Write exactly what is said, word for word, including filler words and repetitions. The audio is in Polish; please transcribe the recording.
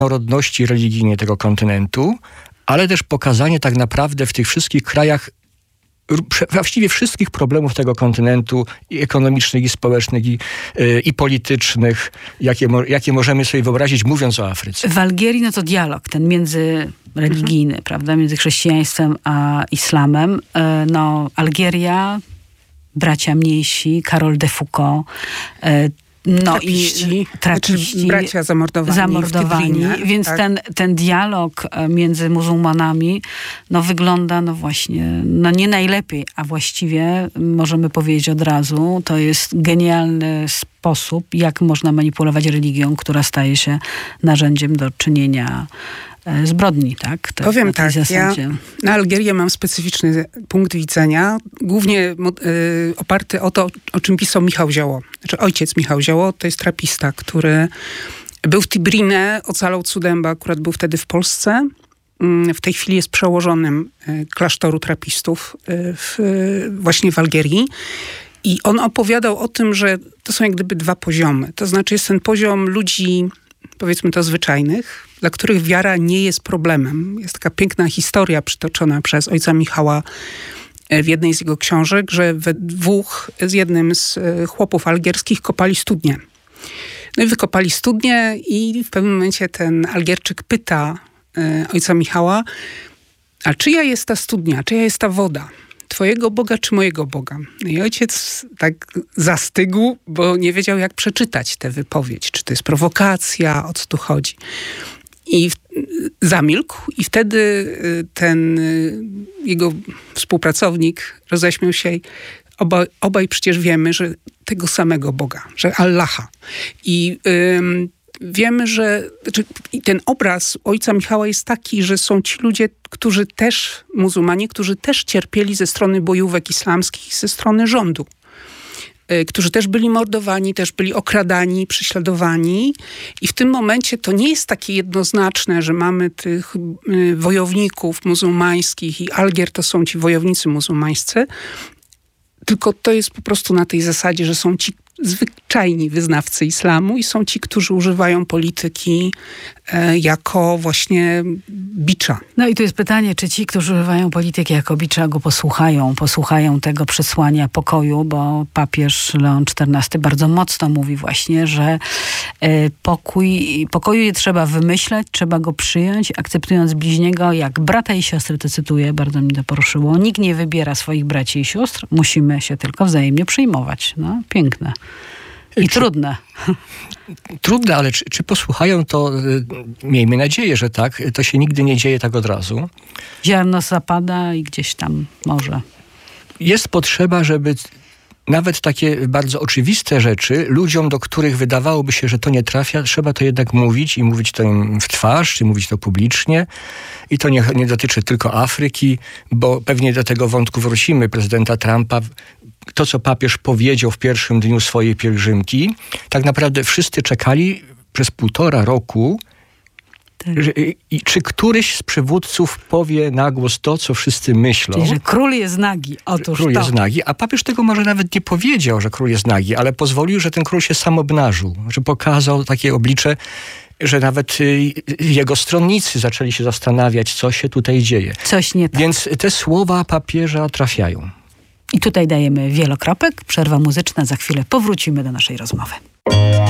różnorodności religijnej tego kontynentu, ale też pokazanie tak naprawdę w tych wszystkich krajach właściwie wszystkich problemów tego kontynentu, i ekonomicznych, i społecznych, i, yy, i politycznych, jakie, mo- jakie możemy sobie wyobrazić, mówiąc o Afryce. W Algierii no to dialog, ten międzyreligijny, mhm. prawda, między chrześcijaństwem a islamem. Yy, no, Algieria, bracia mniejsi, Karol de Foucauld, yy, no trapiści, i trapiści, znaczy bracia zamordowani, zamordowani w więc tak. ten, ten dialog między muzułmanami no wygląda no właśnie no nie najlepiej, a właściwie możemy powiedzieć od razu, to jest genialny sposób, jak można manipulować religią, która staje się narzędziem do czynienia zbrodni, tak? To Powiem na tej tak, zasadzie. ja na Algierię mam specyficzny punkt widzenia, głównie y, oparty o to, o czym pisał Michał Zioło. Znaczy ojciec Michał Zioło to jest trapista, który był w Tibrinę, ocalał cudem, bo akurat był wtedy w Polsce. W tej chwili jest przełożonym y, klasztoru trapistów y, w, y, właśnie w Algierii. I on opowiadał o tym, że to są jak gdyby dwa poziomy. To znaczy jest ten poziom ludzi, powiedzmy to zwyczajnych, dla których wiara nie jest problemem. Jest taka piękna historia przytoczona przez ojca Michała w jednej z jego książek, że we dwóch z jednym z chłopów algierskich kopali studnię. No i wykopali studnię i w pewnym momencie ten Algierczyk pyta ojca Michała, a czyja jest ta studnia, czyja jest ta woda? Twojego Boga czy mojego Boga? No i ojciec tak zastygł, bo nie wiedział, jak przeczytać tę wypowiedź. Czy to jest prowokacja, o co tu chodzi. I w, zamilkł i wtedy ten jego współpracownik roześmiał się. Oba, obaj przecież wiemy, że tego samego Boga, że Allaha. I ym, wiemy, że znaczy, ten obraz ojca Michała jest taki, że są ci ludzie, którzy też, muzułmanie, którzy też cierpieli ze strony bojówek islamskich, ze strony rządu. Którzy też byli mordowani, też byli okradani, prześladowani. I w tym momencie to nie jest takie jednoznaczne, że mamy tych wojowników muzułmańskich i Algier to są ci wojownicy muzułmańscy, tylko to jest po prostu na tej zasadzie, że są ci zwyczajni wyznawcy islamu i są ci, którzy używają polityki e, jako właśnie bicza. No i tu jest pytanie, czy ci, którzy używają polityki jako bicza, go posłuchają, posłuchają tego przesłania pokoju, bo papież Leon czternasty bardzo mocno mówi właśnie, że e, pokój, pokoju nie trzeba wymyślać, trzeba go przyjąć, akceptując bliźniego jak brata i siostrę, to cytuję, bardzo mi to poruszyło. Nikt nie wybiera swoich braci i sióstr, musimy się tylko wzajemnie przyjmować. No, piękne. I czy, trudne. Trudne, ale czy, czy posłuchają, to y, miejmy nadzieję, że tak. To się nigdy nie dzieje tak od razu. Ziarno zapada i gdzieś tam może. Jest potrzeba, żeby nawet takie bardzo oczywiste rzeczy, ludziom, do których wydawałoby się, że to nie trafia, trzeba to jednak mówić i mówić to im w twarz, czy mówić to publicznie. I to nie, nie dotyczy tylko Afryki, bo pewnie do tego wątku wrócimy, prezydenta Trumpa. To, co papież powiedział w pierwszym dniu swojej pielgrzymki, tak naprawdę wszyscy czekali przez półtora roku, tak. że, i, czy któryś z przywódców powie na głos to, co wszyscy myślą. Czyli, że król jest nagi. Otóż król to. jest nagi, a papież tego może nawet nie powiedział, że król jest nagi, ale pozwolił, że ten król się sam obnażył, że pokazał takie oblicze, że nawet jego stronnicy zaczęli się zastanawiać, co się tutaj dzieje. Coś nie tak. Więc te słowa papieża trafiają. I tutaj dajemy wielokropek, przerwa muzyczna, za chwilę powrócimy do naszej rozmowy.